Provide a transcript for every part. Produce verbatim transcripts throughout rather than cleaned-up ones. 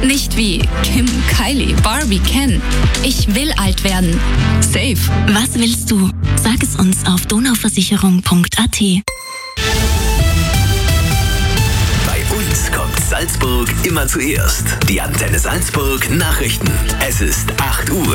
Nicht wie Kim, Kylie, Barbie, Ken. Ich will alt werden. Safe. Was willst du? Sag es uns auf donauversicherung punkt a t. Bei uns kommt Salzburg immer zuerst. Die Antenne Salzburg Nachrichten. Es ist acht Uhr.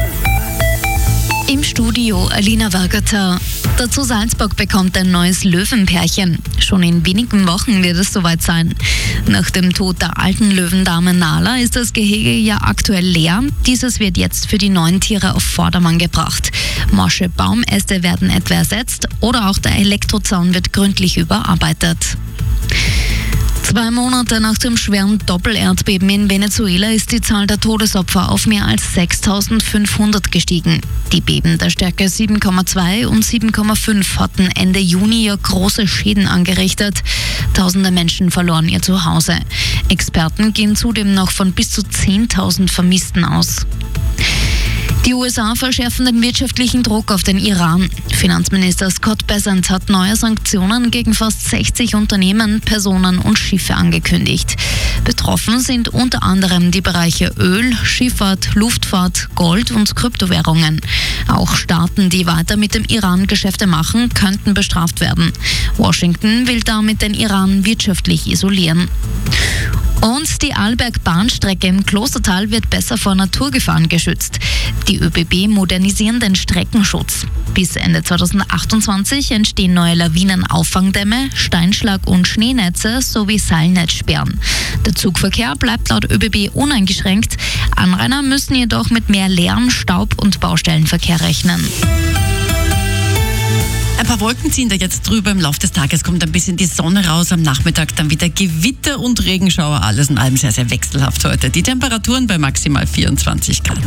Im Studio Alina Wargater. Dazu Salzburg bekommt ein neues Löwenpärchen. Schon in wenigen Wochen wird es soweit sein. Nach dem Tod der alten Löwendame Nala ist das Gehege ja aktuell leer. Dieses wird jetzt für die neuen Tiere auf Vordermann gebracht. Morsche Baumäste werden etwa ersetzt oder auch der Elektrozaun wird gründlich überarbeitet. Zwei Monate nach dem schweren Doppelerdbeben in Venezuela ist die Zahl der Todesopfer auf mehr als sechstausendfünfhundert gestiegen. Die Beben der Stärke sieben Komma zwei und sieben Komma fünf hatten Ende Juni ja große Schäden angerichtet. Tausende Menschen verloren ihr Zuhause. Experten gehen zudem noch von bis zu zehntausend Vermissten aus. Die U S A verschärfen den wirtschaftlichen Druck auf den Iran. Finanzminister Scott Bessent hat neue Sanktionen gegen fast sechzig Unternehmen, Personen und Schiffe angekündigt. Betroffen sind unter anderem die Bereiche Öl, Schifffahrt, Luftfahrt, Gold und Kryptowährungen. Auch Staaten, die weiter mit dem Iran Geschäfte machen, könnten bestraft werden. Washington will damit den Iran wirtschaftlich isolieren. Und die Arlberg-Bahnstrecke im Klostertal wird besser vor Naturgefahren geschützt. Die ÖBB modernisieren den Streckenschutz. Bis Ende zweitausendachtundzwanzig entstehen neue Lawinenauffangdämme, Steinschlag- und Schneenetze sowie Seilnetzsperren. Der Zugverkehr bleibt laut ÖBB uneingeschränkt. Anrainer müssen jedoch mit mehr Lärm, Staub und Baustellenverkehr rechnen. Ein paar Wolken ziehen da jetzt drüber. Im Laufe des Tages kommt ein bisschen die Sonne raus. Am Nachmittag dann wieder Gewitter und Regenschauer. Alles in allem sehr, sehr wechselhaft heute. Die Temperaturen bei maximal vierundzwanzig Grad.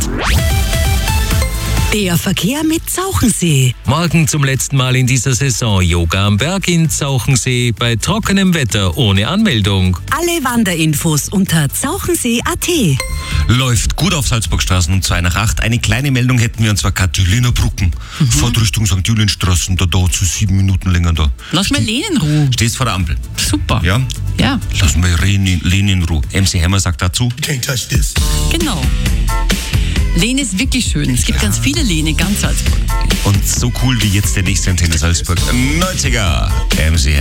Der Verkehr mit Zauchensee. Morgen zum letzten Mal in dieser Saison Yoga am Berg in Zauchensee bei trockenem Wetter ohne Anmeldung. Alle Wanderinfos unter zauchensee punkt a t. Läuft gut auf Salzburgstraßen um zwei nach acht. Eine kleine Meldung hätten wir, und zwar Katharina Brücken. Mhm. Fahrt Richtung Sankt Julienstraßen, da dauert es sieben Minuten länger da. Lass mal Lehn in Ruhe. Stehst vor der Ampel. Super. Ja? Ja. Lass mal Lehn in Ruhe. M C Hammer sagt dazu. Can't touch this. Genau. Lehn ist wirklich schön. Es gibt ganz viele Lehne in ganz Salzburg. Und so cool wie jetzt der nächste Antenne Salzburg. neunziger M C Hammer.